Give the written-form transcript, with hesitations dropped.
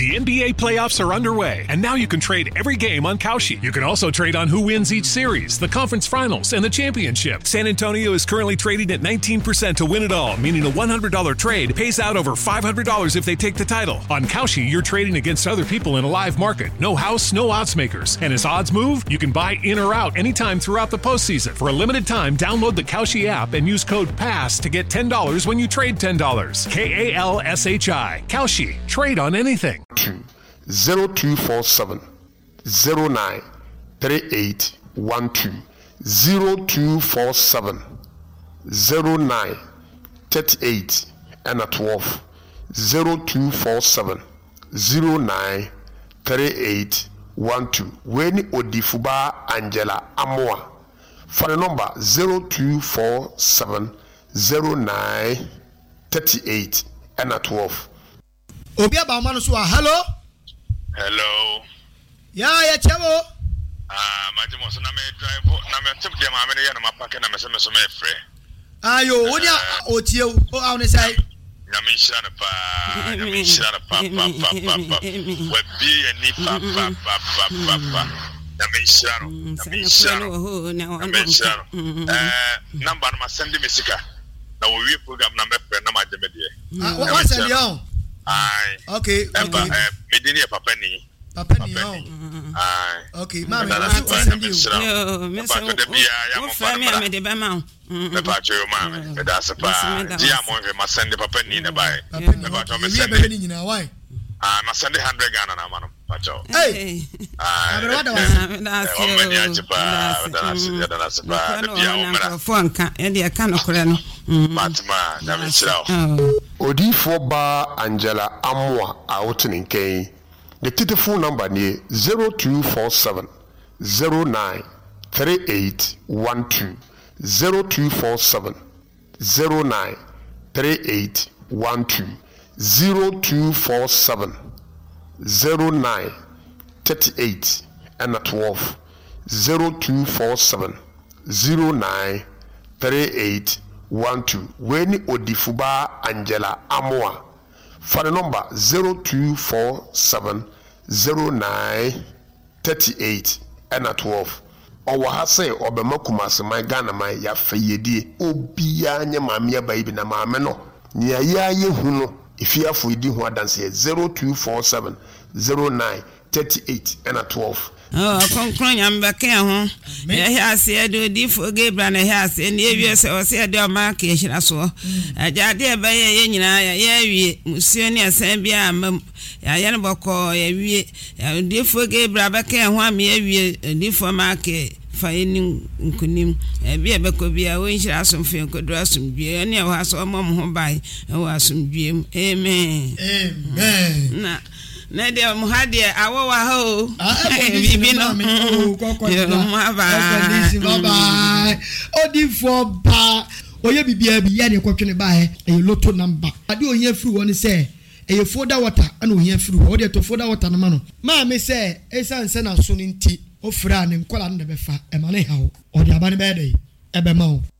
The NBA playoffs are underway, and now you can trade every game on Kalshi. You can also trade on who wins each series, the conference finals, and the championship. San Antonio is currently trading at 19% to win it all, meaning a $100 trade pays out over $500 if they take the title. On Kalshi, you're trading against other people in a live market. No house, no odds makers. And as odds move, you can buy in or out anytime throughout the postseason. For a limited time, download the Kalshi app and use code PASS to get $10 when you trade $10. KALSHI. Kalshi. Trade on anything. 0247 09 3812 0247 09 38 and a 12 0247 09 38 12 when Odifuba Angela Amoa for the number 0247 09 38 and a 12. Obi Abamano so hello. Hello. Yeah, chemo. Majimo so na me drive na me tip dem amene ya na mapake na me se me so me frɛ. Ayo, wonya otie o awne sai. Na me nhyira na pa. Na me nhyira na pa. Wa bi ya ni pa. Na me nhyira no. Na me nhyira no. Number na send me sika. Na wo wi program na me frɛ na ma je me de. What send you? Aye. Okay. Me dini e papa ni. Papa ni ho. Aye. Okay, mama, I send you. Yo, me de ba ma. Me pa cho mama. Me da se pa. Dia mo me send papa ni na bai. Me ba to me send ni nyina why? Na send 100 Ghana na ma no. Pa cho. Hey. That's Odifo ba Angela Amoa out in Kane. The telephone number near 0247 09 3812 0247 09 3812 0247 09 38 and a 12 0247 09 38 12 when Odifuba Angela Amoa for the number 0247 09 38 and a 12 or what say or Bemakumas my Ghana my ya fayedi obia nyamamia baby na mameno nya ya yehuno if you have for di ho dance 0247 09 38 and a 12 konkron yambake ho ya se do di for Gabriel na ya se ne ewie se o se de o ma ka ehira so ajade e ba ye nyina ya wie musio ne asan bia am ya ne boko ya wie ya di for Gabriel ba ka ho am ya wie di for ma ka fa eni nkunim bia be ko bia wo nhira so mfe nkodo asum bia ne ho aso mom ho bai wo asum biem amen na na de mo ha de awowa ho bibi no bye Odifo ba oye bibia bi ya de kwotwene ba he e loto number ade ohia firi woni se e foda water ana ohia firi wo de to foda water no ma no ma me se esanse na so ni nti ofira ne nkola no de befa e ma ne ha wo o de abane be de e be ma wo